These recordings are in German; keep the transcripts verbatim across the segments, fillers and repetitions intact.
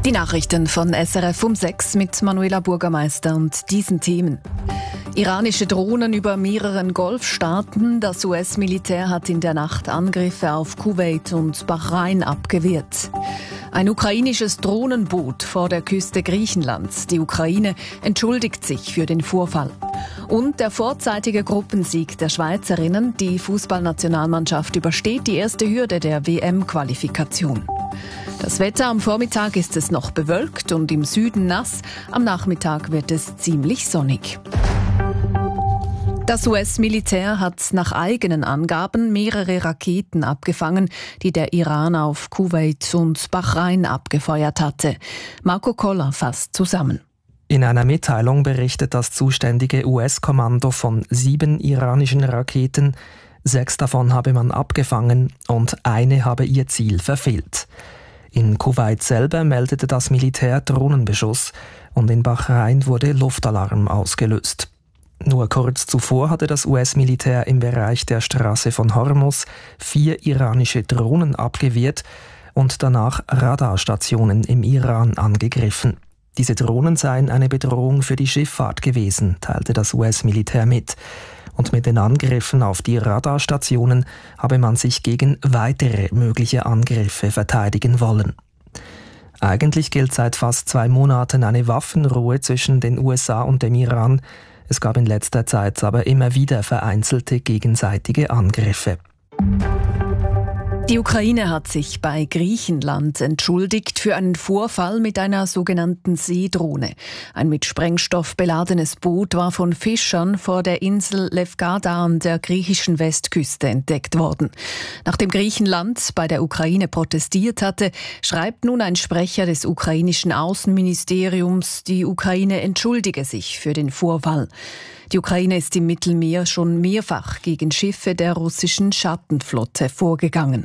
Die Nachrichten von S R F um sechs mit Manuela Bürgermeister und diesen Themen. Iranische Drohnen über mehreren Golfstaaten. Das U S-Militär hat in der Nacht Angriffe auf Kuwait und Bahrain abgewehrt. Ein ukrainisches Drohnenboot vor der Küste Griechenlands. Die Ukraine entschuldigt sich für den Vorfall. Und der vorzeitige Gruppensieg der Schweizerinnen. Die Fußballnationalmannschaft übersteht die erste Hürde der W M-Qualifikation. Das Wetter: am Vormittag ist es noch bewölkt und im Süden nass. Am Nachmittag wird es ziemlich sonnig. Das U S-Militär hat nach eigenen Angaben mehrere Raketen abgefangen, die der Iran auf Kuwait und Bahrain abgefeuert hatte. Marco Koller fasst zusammen. In einer Mitteilung berichtet das zuständige U S-Kommando von sieben iranischen Raketen. Sechs davon habe man abgefangen und eine habe ihr Ziel verfehlt. In Kuwait selber meldete das Militär Drohnenbeschuss und in Bahrain wurde Luftalarm ausgelöst. Nur kurz zuvor hatte das U S-Militär im Bereich der Straße von Hormuz vier iranische Drohnen abgewehrt und danach Radarstationen im Iran angegriffen. Diese Drohnen seien eine Bedrohung für die Schifffahrt gewesen, teilte das U S-Militär mit. Und mit den Angriffen auf die Radarstationen habe man sich gegen weitere mögliche Angriffe verteidigen wollen. Eigentlich gilt seit fast zwei Monaten eine Waffenruhe zwischen den U S A und dem Iran. Es gab in letzter Zeit aber immer wieder vereinzelte gegenseitige Angriffe. Die Ukraine hat sich bei Griechenland entschuldigt für einen Vorfall mit einer sogenannten Seedrohne. Ein mit Sprengstoff beladenes Boot war von Fischern vor der Insel Lefkada an der griechischen Westküste entdeckt worden. Nachdem Griechenland bei der Ukraine protestiert hatte, schreibt nun ein Sprecher des ukrainischen Außenministeriums, die Ukraine entschuldige sich für den Vorfall. Die Ukraine ist im Mittelmeer schon mehrfach gegen Schiffe der russischen Schattenflotte vorgegangen.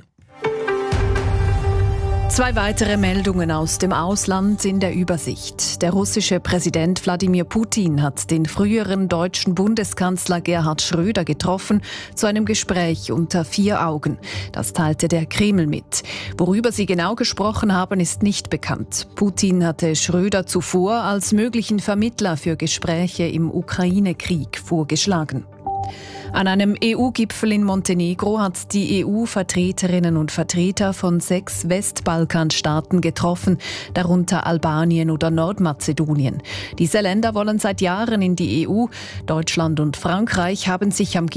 Zwei weitere Meldungen aus dem Ausland in der Übersicht. Der russische Präsident Wladimir Putin hat den früheren deutschen Bundeskanzler Gerhard Schröder getroffen zu einem Gespräch unter vier Augen. Das teilte der Kreml mit. Worüber sie genau gesprochen haben, ist nicht bekannt. Putin hatte Schröder zuvor als möglichen Vermittler für Gespräche im Ukraine-Krieg vorgeschlagen. An einem E U-Gipfel in Montenegro hat die E U Vertreterinnen und Vertreter von sechs Westbalkanstaaten getroffen, darunter Albanien oder Nordmazedonien. Diese Länder wollen seit Jahren in die E U. Deutschland und Frankreich haben sich am